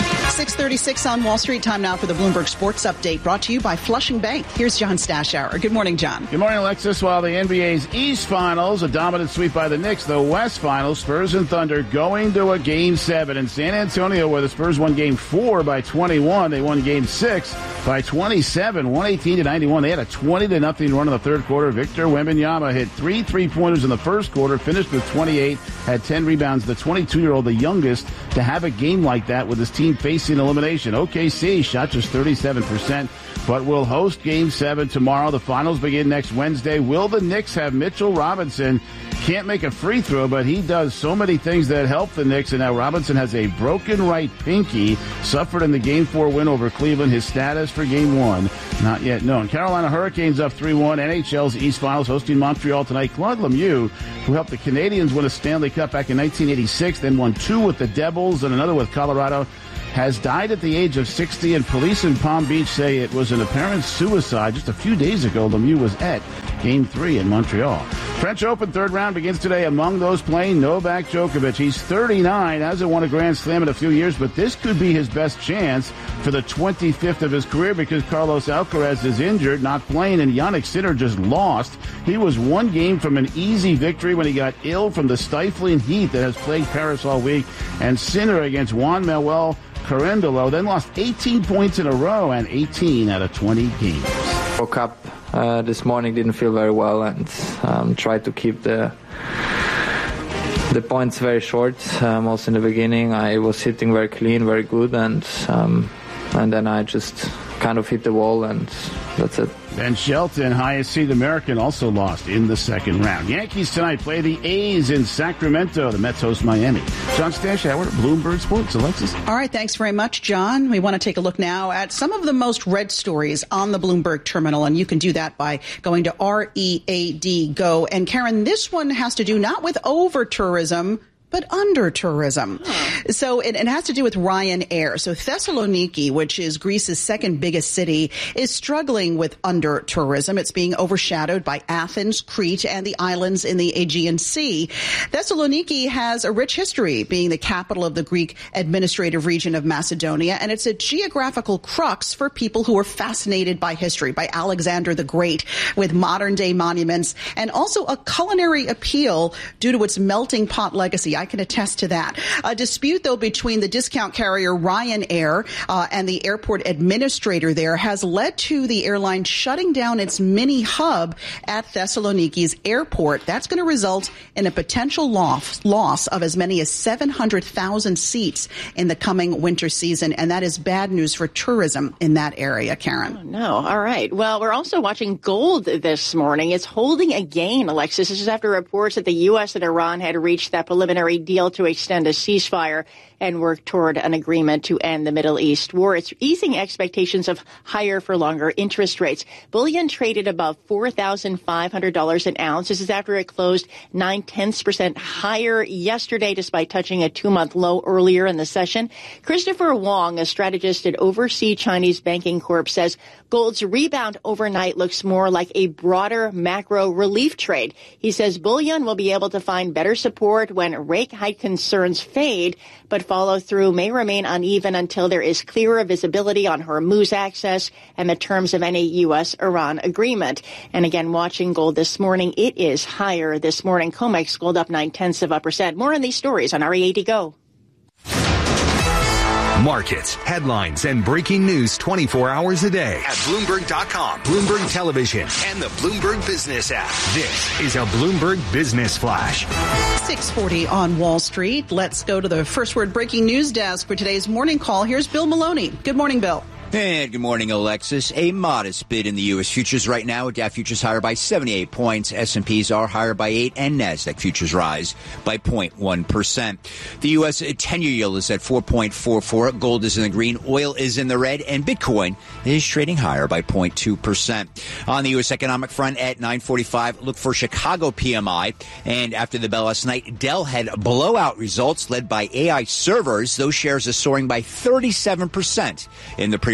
six thirty-six on Wall Street. Time now for the Bloomberg Sports Update, brought to you by Flushing Bank. Here's John Stashower. Good morning, John. Good morning, Alexis. While the N B A's East Finals, a dominant sweep by the Knicks, the West Finals, Spurs and Thunder going to a Game seven in San Antonio, where the Spurs won Game four by twenty-one. They won Game six by twenty-seven, one eighteen to ninety-one. They had a twenty to nothing run in the third quarter. Victor Wembanyama hit three three-pointers in the first quarter, finished with twenty-eight, had ten rebounds. The twenty-two-year-old, the youngest, to have a game like that with his team facing elimination. O K C shot just thirty-seven percent, but will host Game seven tomorrow. The finals begin next Wednesday. Will the Knicks have Mitchell Robinson? Can't make a free throw, but he does so many things that help the Knicks, and now Robinson has a broken right pinky, suffered in the Game four win over Cleveland. His status for Game one, not yet known. Carolina Hurricanes up three one. N H L's East Finals hosting Montreal tonight. Claude Lemieux, who helped the Canadiens win a Stanley Cup back in nineteen eighty-six, then won two with the Devils and another with Colorado, has died at the age of sixty, and police in Palm Beach say it was an apparent suicide. Just a few days ago, Lemieux was at Game three in Montreal. French Open third round begins today. Among those playing, Novak Djokovic. He's thirty-nine, hasn't won a Grand Slam in a few years, but this could be his best chance for the twenty-fifth of his career because Carlos Alcaraz is injured, not playing, and Jannik Sinner just lost. He was one game from an easy victory when he got ill from the stifling heat that has plagued Paris all week. And Sinner against Juan Manuel Carandolo then lost eighteen points in a row and eighteen out of twenty games. Woke up uh, this morning, didn't feel very well, and um, tried to keep the the points very short. Um, also in the beginning, I was hitting very clean, very good, and um, and then I just kind of hit the wall, and that's it. Ben Shelton, highest seed American, also lost in the second round. Yankees tonight play the A's in Sacramento. The Mets host Miami. John Stashower, Bloomberg Sports. Alexis. All right, thanks very much, John. We want to take a look now at some of the most read stories on the Bloomberg terminal, and you can do that by going to R E A D Go. And Karen, this one has to do not with over-tourism, but under tourism. Huh. So it, it has to do with Ryanair. So Thessaloniki, which is Greece's second biggest city, is struggling with under tourism. It's being overshadowed by Athens, Crete, and the islands in the Aegean Sea. Thessaloniki has a rich history, being the capital of the Greek administrative region of Macedonia, and it's a geographical crux for people who are fascinated by history, by Alexander the Great, with modern-day monuments, and also a culinary appeal due to its melting pot legacy. I can attest to that. A dispute, though, between the discount carrier Ryanair uh, and the airport administrator there has led to the airline shutting down its mini hub at Thessaloniki's airport. That's going to result in a potential loss, loss of as many as seven hundred thousand seats in the coming winter season, and that is bad news for tourism in that area, Karen. Oh, no. All right. Well, we're also watching gold this morning. It's holding a gain, Alexis. This is after reports that the U S and Iran had reached that preliminary deal to extend a ceasefire and work toward an agreement to end the Middle East war. It's easing expectations of higher for longer interest rates. Bullion traded above four thousand five hundred dollars an ounce. This is after it closed nine tenths percent higher yesterday, despite touching a two-month low earlier in the session. Christopher Wong, a strategist at Overseas Chinese Banking Corp, says gold's rebound overnight looks more like a broader macro relief trade. He says bullion will be able to find better support when rate hike concerns fade, but follow through may remain uneven until there is clearer visibility on Hormuz access and the terms of any U S Iran agreement. And again, watching gold this morning, it is higher this morning. COMEX gold up nine tenths of a percent. More on these stories on R E A D Go. Markets, headlines, and breaking news twenty-four hours a day at Bloomberg dot com, Bloomberg Television, and the Bloomberg Business app. This is a Bloomberg Business Flash. six forty on Wall Street. Let's go to the First Word breaking news desk for today's morning call. Here's Bill Maloney. Good morning, Bill. And good morning, Alexis. A modest bid in the U S futures right now. Dow futures higher by seventy-eight points. S and P's are higher by eight, and NASDAQ futures rise by zero point one percent. The U S ten-year yield is at four point four four. Gold is in the green. Oil is in the red. And Bitcoin is trading higher by zero point two percent. On the U S economic front at nine forty-five, look for Chicago P M I. And after the bell last night, Dell had blowout results led by A I servers. Those shares are soaring by thirty-seven percent in the pre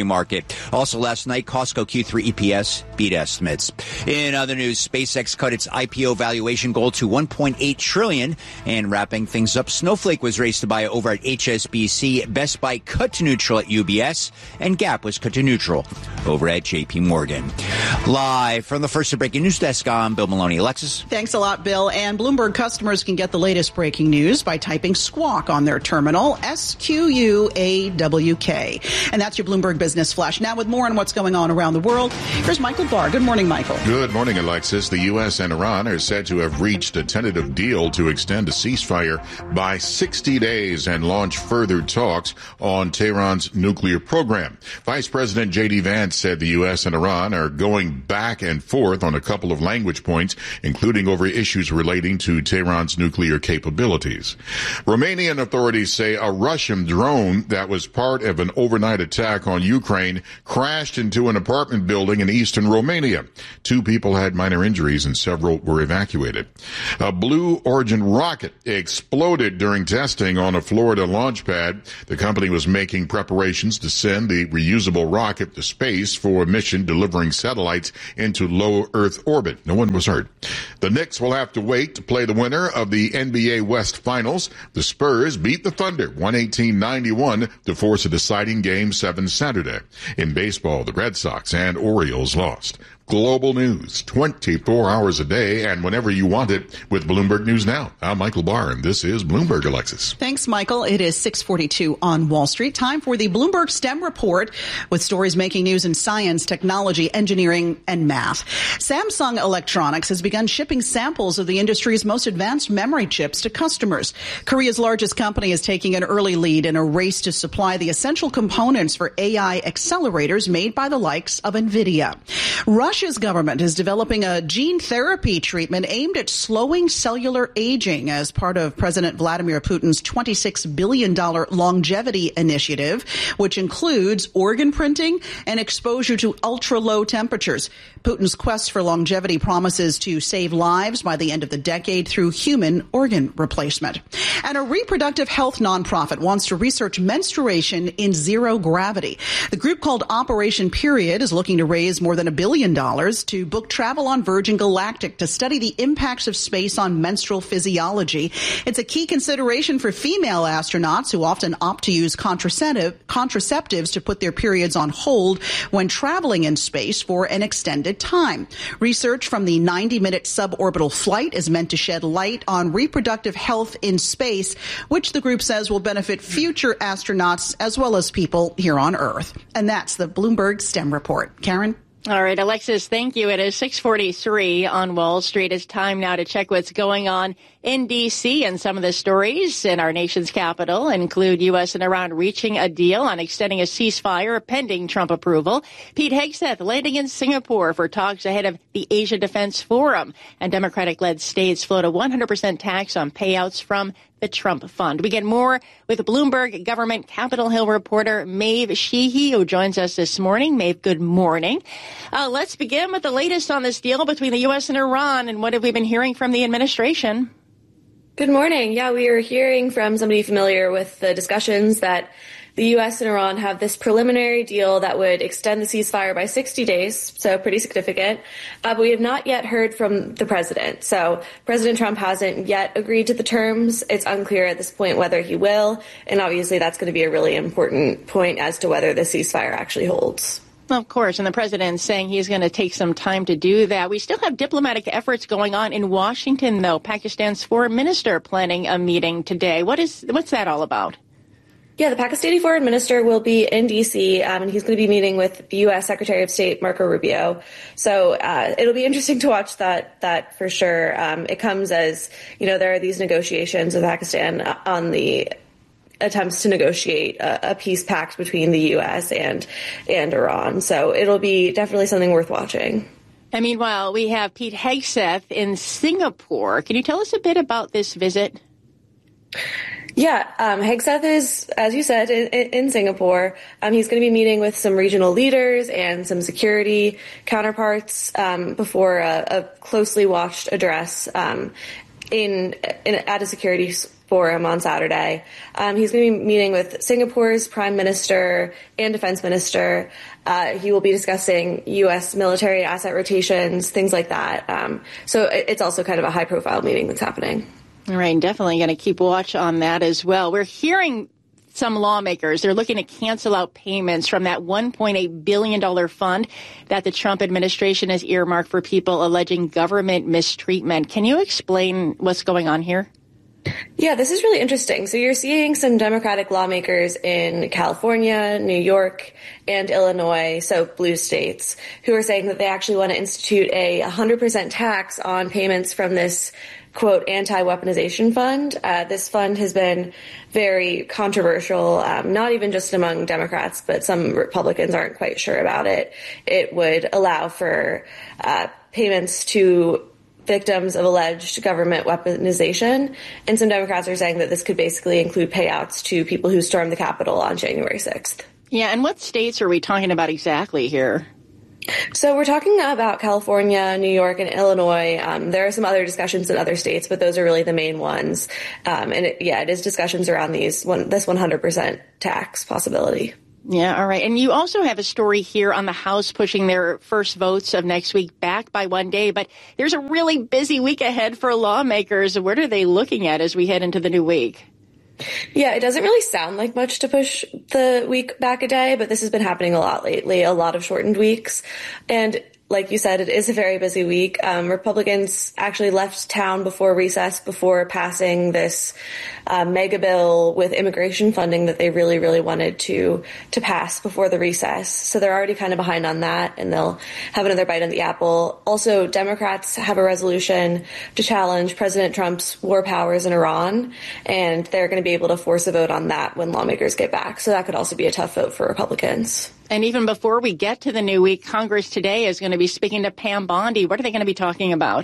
market. Also last night, Costco Q three E P S beat estimates. In other news, SpaceX cut its I P O valuation goal to one point eight trillion dollars. And wrapping things up, Snowflake was raised to buy over at H S B C, Best Buy cut to neutral at U B S, and Gap was cut to neutral over at J P Morgan. Live from the First Breaking News Desk, I'm Bill Maloney. Alexis? Thanks a lot, Bill. And Bloomberg customers can get the latest breaking news by typing Squawk on their terminal, S Q U A W K. And that's your Bloomberg Business Flash. Now with more on what's going on around the world, here's Michael Barr. Good morning, Michael. Good morning, Alexis. The U S and Iran are said to have reached a tentative deal to extend a ceasefire by sixty days and launch further talks on Tehran's nuclear program. Vice President J D Vance said the U S and Iran are going back and forth on a couple of language points, including over issues relating to Tehran's nuclear capabilities. Romanian authorities say a Russian drone that was part of an overnight attack on Ukraine crashed into an apartment building in eastern Romania. Two people had minor injuries and several were evacuated. A Blue Origin rocket exploded during testing on a Florida launch pad. The company was making preparations to send the reusable rocket to space for a mission delivering satellites into low Earth orbit. No one was hurt. The Knicks will have to wait to play the winner of the N B A West Finals. The Spurs beat the Thunder one eighteen ninety-one to force a deciding Game seven Saturday. In baseball, the Red Sox and Orioles lost. Global news, twenty-four hours a day and whenever you want it with Bloomberg News Now. I'm Michael Barr, and this is Bloomberg, Alexis. Thanks, Michael. It is six forty-two on Wall Street. Time for the Bloomberg STEM Report with stories making news in science, technology, engineering, and math. Samsung Electronics has begun shipping samples of the industry's most advanced memory chips to customers. Korea's largest company is taking an early lead in a race to supply the essential components for A I accelerators made by the likes of NVIDIA. Russia Russia's government is developing a gene therapy treatment aimed at slowing cellular aging as part of President Vladimir Putin's twenty-six billion dollars longevity initiative, which includes organ printing and exposure to ultra-low temperatures. Putin's quest for longevity promises to save lives by the end of the decade through human organ replacement. And a reproductive health nonprofit wants to research menstruation in zero gravity. The group called Operation Period is looking to raise more than a billion dollars to book travel on Virgin Galactic to study the impacts of space on menstrual physiology. It's a key consideration for female astronauts who often opt to use contraceptive, contraceptives to put their periods on hold when traveling in space for an extended time. Research from the ninety-minute suborbital flight is meant to shed light on reproductive health in space, which the group says will benefit future astronauts as well as people here on Earth. And that's the Bloomberg STEM Report. Karen? All right, Alexis, thank you. It is six forty-three on Wall Street. It's time now to check what's going on in D C, and some of the stories in our nation's capital include U S and Iran reaching a deal on extending a ceasefire pending Trump approval. Pete Hegseth landing in Singapore for talks ahead of the Asia Defense Forum, and Democratic-led states float a one hundred percent tax on payouts from the Trump Fund. We get more with Bloomberg government Capitol Hill reporter Maeve Sheehy, who joins us this morning. Maeve, good morning. Uh, let's begin with the latest on this deal between the U S and Iran, and what have we been hearing from the administration? Good morning. Yeah, we are hearing from somebody familiar with the discussions that the U S and Iran have this preliminary deal that would extend the ceasefire by sixty days, so pretty significant. Uh, but we have not yet heard from the president. So President Trump hasn't yet agreed to the terms. It's unclear at this point whether he will. And obviously that's going to be a really important point as to whether the ceasefire actually holds. Of course, and the president's saying he's going to take some time to do that. We still have diplomatic efforts going on in Washington, though. Pakistan's foreign minister planning a meeting today. What is what's that all about? Yeah, the Pakistani foreign minister will be in D C, um, and he's going to be meeting with the U S Secretary of State Marco Rubio. So uh, it'll be interesting to watch that that for sure. Um, it comes as, you know, there are these negotiations with Pakistan on the attempts to negotiate a, a peace pact between the U S and and Iran. So it'll be definitely something worth watching. And meanwhile, we have Pete Hegseth in Singapore. Can you tell us a bit about this visit? Yeah, um, Hegseth is, as you said, in, in Singapore. Um, he's going to be meeting with some regional leaders and some security counterparts um, before a, a closely watched address. Um, in, in at a security forum on Saturday. Um, he's going to be meeting with Singapore's prime minister and defense minister. Uh, he will be discussing U S military asset rotations, things like that. Um, so it's also kind of a high-profile meeting that's happening. All right, definitely going to keep watch on that as well. We're hearing some lawmakers, they're looking to cancel out payments from that one point eight billion dollars fund that the Trump administration has earmarked for people alleging government mistreatment. Can you explain what's going on here? Yeah, this is really interesting. So you're seeing some Democratic lawmakers in California, New York, and Illinois, so blue states, who are saying that they actually want to institute a one hundred percent tax on payments from this, quote, anti-weaponization fund. Uh, this fund has been very controversial, um, not even just among Democrats, but some Republicans aren't quite sure about it. It would allow for uh, payments to victims of alleged government weaponization. And some Democrats are saying that this could basically include payouts to people who stormed the Capitol on January sixth. Yeah, and what states are we talking about exactly here? So we're talking about California, New York, and Illinois. Um, there are some other discussions in other states, but those are really the main ones. Um, and it, yeah, it is discussions around these one, this one hundred percent tax possibility. Yeah, all right. And you also have a story here on the House pushing their first votes of next week back by one day. But there's a really busy week ahead for lawmakers. What are they looking at as we head into the new week? Yeah, it doesn't really sound like much to push the week back a day, but this has been happening a lot lately, a lot of shortened weeks. And like you said, it is a very busy week. Um, Republicans actually left town before recess, before passing this uh, mega bill with immigration funding that they really, really wanted to to pass before the recess. So they're already kind of behind on that, and they'll have another bite on the apple. Also, Democrats have a resolution to challenge President Trump's war powers in Iran, and they're going to be able to force a vote on that when lawmakers get back. So that could also be a tough vote for Republicans. And even before we get to the new week, Congress today is going to be speaking to Pam Bondi. What are they going to be talking about?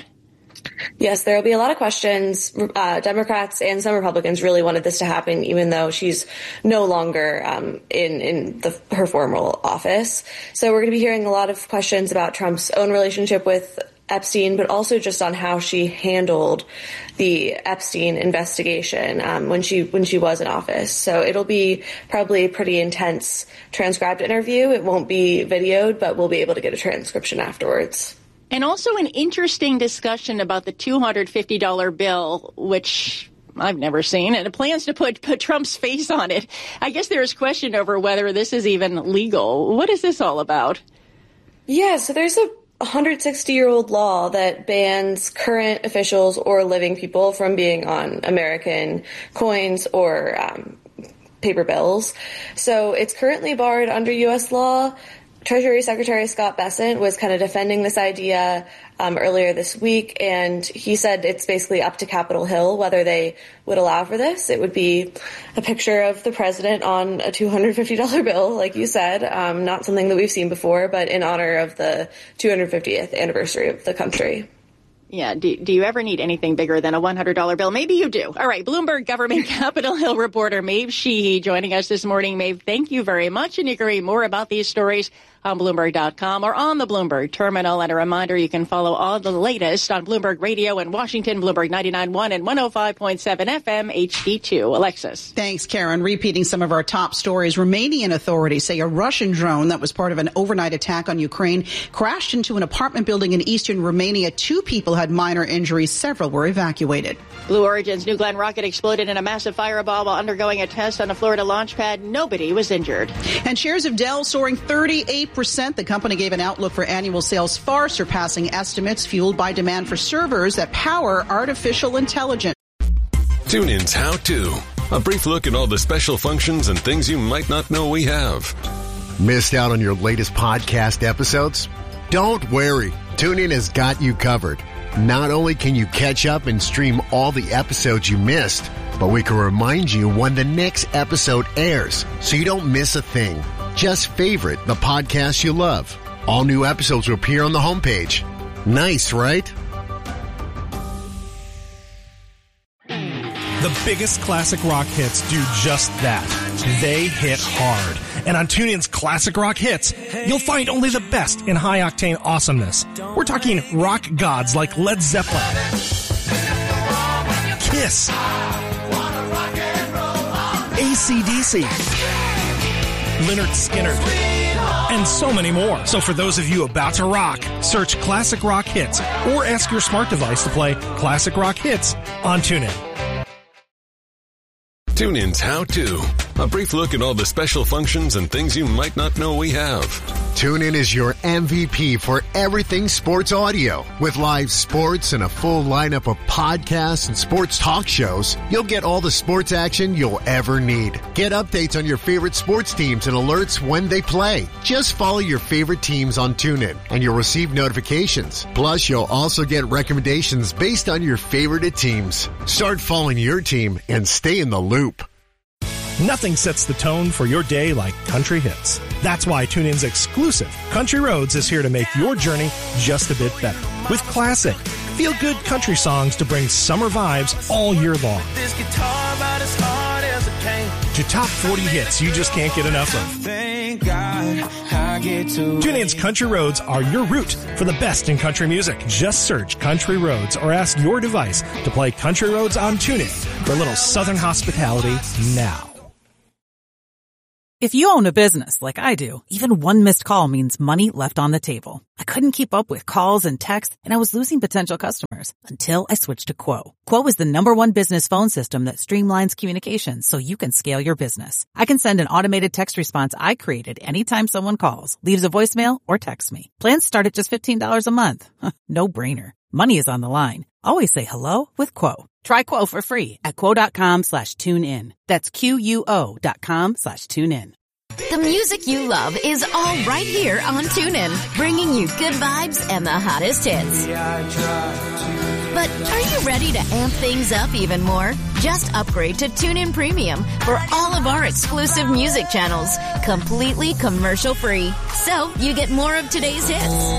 Yes, there will be a lot of questions. Uh, Democrats and some Republicans really wanted this to happen, even though she's no longer um, in, in the, her formal office. So we're going to be hearing a lot of questions about Trump's own relationship with Epstein, but also just on how she handled the Epstein investigation um, when she when she was in office. So it'll be probably a pretty intense transcribed interview. It won't be videoed, but we'll be able to get a transcription afterwards. And also an interesting discussion about the two hundred fifty dollars bill, which I've never seen, and it plans to put, put Trump's face on it. I guess there is question over whether this is even legal. What is this all about? Yeah, so there's a one hundred sixty year old law that bans current officials or living people from being on American coins or um, paper bills. So it's currently barred under U S law. Treasury Secretary Scott Bessent was kind of defending this idea um, earlier this week, and he said it's basically up to Capitol Hill whether they would allow for this. It would be a picture of the president on a two hundred fifty dollars bill, like you said, um, not something that we've seen before, but in honor of the two hundred fiftieth anniversary of the country. Yeah. Do, do you ever need anything bigger than a one hundred dollars bill? Maybe you do. All right. Bloomberg government Capitol Hill reporter Maeve Sheehy joining us this morning. Maeve, thank you very much. And you can read more about these stories on Bloomberg dot com or on the Bloomberg terminal. And a reminder, you can follow all the latest on Bloomberg Radio in Washington, Bloomberg ninety-nine point one and one oh five point seven F M H D two. Alexis. Thanks, Karen. Repeating some of our top stories, Romanian authorities say a Russian drone that was part of an overnight attack on Ukraine crashed into an apartment building in eastern Romania. Two people had minor injuries. Several were evacuated. Blue Origin's New Glenn rocket exploded in a massive fireball while undergoing a test on a Florida launch pad. Nobody was injured. And shares of Dell soaring thirty-eight percent. The company gave an outlook for annual sales far surpassing estimates, fueled by demand for servers that power artificial intelligence. TuneIn's How To. A brief look at all the special functions and things you might not know we have. Missed out on your latest podcast episodes? Don't worry. TuneIn has got you covered. Not only can you catch up and stream all the episodes you missed, but we can remind you when the next episode airs so you don't miss a thing. Just favorite the podcast you love. All new episodes will appear on the homepage. Nice, right? The biggest classic rock hits do just that. They hit hard. And on TuneIn's Classic Rock Hits, you'll find only the best in high-octane awesomeness. We're talking rock gods like Led Zeppelin, Kiss, A C D C, Lynyrd Skynyrd, and so many more. So for those of you about to rock, search Classic Rock Hits or ask your smart device to play Classic Rock Hits on TuneIn. TuneIn's How To. A brief look at all the special functions and things you might not know we have. TuneIn is your M V P for everything sports audio. With live sports and a full lineup of podcasts and sports talk shows, you'll get all the sports action you'll ever need. Get updates on your favorite sports teams and alerts when they play. Just follow your favorite teams on TuneIn and you'll receive notifications. Plus, you'll also get recommendations based on your favorite teams. Start following your team and stay in the loop. Nothing sets the tone for your day like country hits. That's why TuneIn's exclusive Country Roads is here to make your journey just a bit better. With classic, feel-good country songs to bring summer vibes all year long. This guitar about as hard as it came. To top forty hits you just can't get enough of. Thank God I get to TuneIn's Country Roads are your route for the best in country music. Just search Country Roads or ask your device to play Country Roads on TuneIn for a little Southern hospitality now. If you own a business like I do, even one missed call means money left on the table. I couldn't keep up with calls and texts, and I was losing potential customers until I switched to Quo. Quo is the number one business phone system that streamlines communications so you can scale your business. I can send an automated text response I created anytime someone calls, leaves a voicemail, or texts me. Plans start at just fifteen dollars a month. No brainer. Money is on the line. Always say hello with Quo. Try Quo for free at quo.com slash tune in. That's Q-U-O dot com slash tune in. The music you love is all right here on TuneIn, bringing you good vibes and the hottest hits. But are you ready to amp things up even more? Just upgrade to TuneIn Premium for all of our exclusive music channels, completely commercial free. So you get more of today's hits.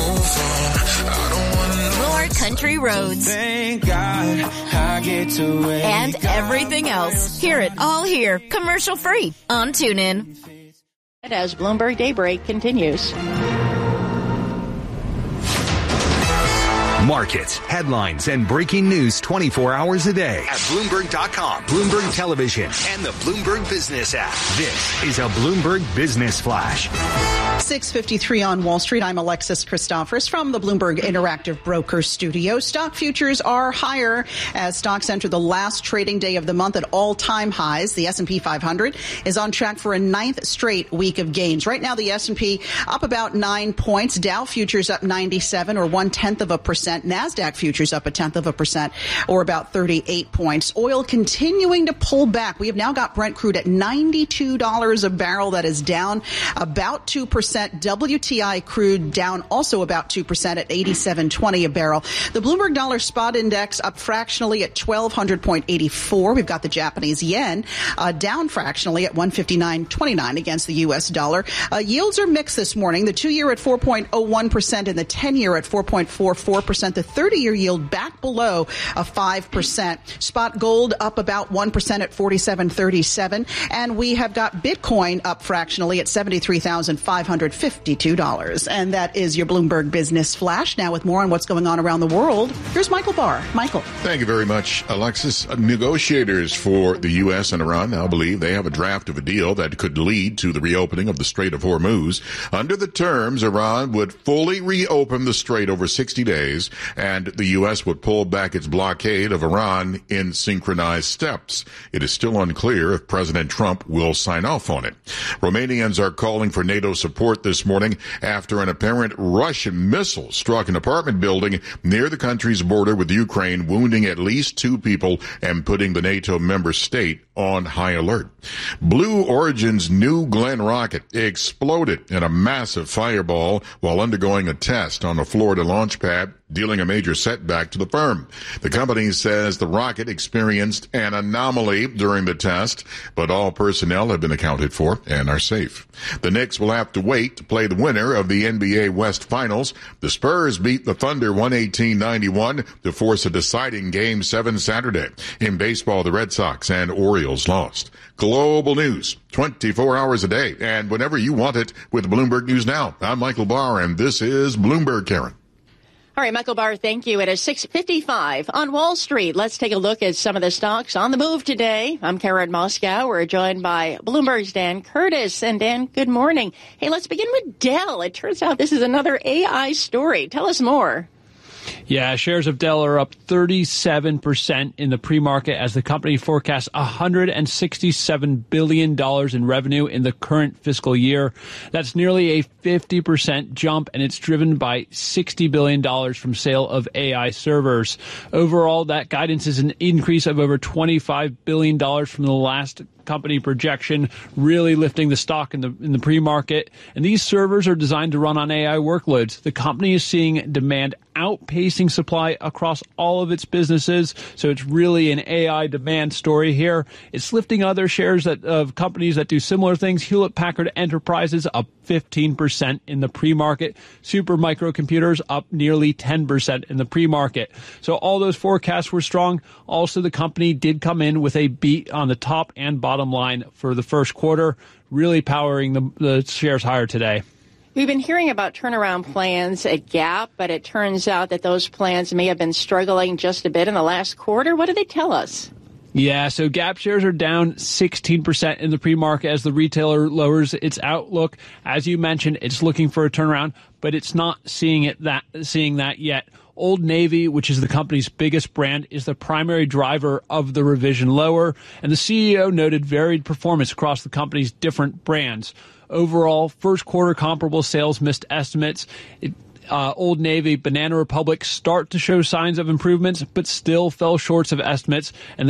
More country roads. Thank God I get to wake and everything else. Hear it all here, commercial free on TuneIn. As Bloomberg Daybreak continues. Markets, headlines, and breaking news twenty-four hours a day at Bloomberg dot com, Bloomberg Television, and the Bloomberg Business app. This is a Bloomberg Business Flash. six fifty-three on Wall Street. I'm Alexis Christophorus from the Bloomberg Interactive Broker Studio. Stock futures are higher as stocks enter the last trading day of the month at all-time highs. The S and P five hundred is on track for a ninth straight week of gains. Right now, the S and P up about nine points. Dow futures up ninety-seven or one-tenth of a percent. NASDAQ futures up a tenth of a percent or about thirty-eight points. Oil continuing to pull back. We have now got Brent crude at ninety-two dollars a barrel. That is down about two percent. W T I crude down also about two percent at eighty-seven twenty a barrel. The Bloomberg Dollar Spot Index up fractionally at twelve hundred point eight four. We've got the Japanese yen uh, down fractionally at one fifty-nine twenty-nine against the U S dollar. Uh, yields are mixed this morning. The two-year at four point oh one percent and the ten-year at four point four four percent. The thirty-year yield back below a five percent. Spot gold up about one percent at forty-seven thirty-seven. And we have got Bitcoin up fractionally at seventy-three thousand five hundred fifty-two dollars. And that is your Bloomberg Business Flash. Now with more on what's going on around the world, here's Michael Barr. Michael. Thank you very much, Alexis. Negotiators for the U S and Iran now believe they have a draft of a deal that could lead to the reopening of the Strait of Hormuz. Under the terms, Iran would fully reopen the strait over sixty days, and the U S would pull back its blockade of Iran in synchronized steps. It is still unclear if President Trump will sign off on it. Romanians are calling for NATO support this morning after an apparent Russian missile struck an apartment building near the country's border with Ukraine, wounding at least two people and putting the NATO member state on high alert. Blue Origin's New Glenn rocket exploded in a massive fireball while undergoing a test on a Florida launch pad, dealing a major setback to the firm. The company says the rocket experienced an anomaly during the test, but all personnel have been accounted for and are safe. The Knicks will have to wait to play the winner of the N B A West Finals. The Spurs beat the Thunder one eighteen ninety-one to force a deciding Game seven Saturday. In baseball, the Red Sox and Orioles lost. Global news, twenty-four hours a day, and whenever you want it with Bloomberg News Now. I'm Michael Barr, and this is Bloomberg, Karen. All right, Michael Barr, thank you. It is six fifty-five on Wall Street. Let's take a look at some of the stocks on the move today. I'm Karen Moscow. We're joined by Bloomberg's Dan Curtis. And Dan, good morning. Hey, let's begin with Dell. It turns out this is another A I story. Tell us more. Yeah, shares of Dell are up thirty-seven percent in the pre-market as the company forecasts one hundred sixty-seven billion dollars in revenue in the current fiscal year. That's nearly a fifty percent jump, and it's driven by sixty billion dollars from sale of A I servers. Overall, that guidance is an increase of over twenty-five billion dollars from the last company projection, really lifting the stock in the in the pre-market. And these servers are designed to run on A I workloads. The company is seeing demand outpacing supply across all of its businesses, so it's really an A I demand story here. It's lifting other shares that of companies that do similar things. Hewlett-Packard Enterprises up fifteen percent in the pre-market. Super Microcomputers up nearly ten percent in the pre-market. So all those forecasts were strong. Also, the company did come in with a beat on the top and bottom line for the first quarter, really powering the, the shares higher today. We've been hearing about turnaround plans at Gap, but it turns out that those plans may have been struggling just a bit in the last quarter. What do they tell us? Yeah, so Gap shares are down sixteen percent in the pre-market as the retailer lowers its outlook. As you mentioned, it's looking for a turnaround, but it's not seeing it that seeing that yet. Old Navy, which is the company's biggest brand, is the primary driver of the revision lower, and the C E O noted varied performance across the company's different brands. Overall, first quarter comparable sales missed estimates. It, uh, Old Navy, Banana Republic start to show signs of improvements, but still fell short of estimates, and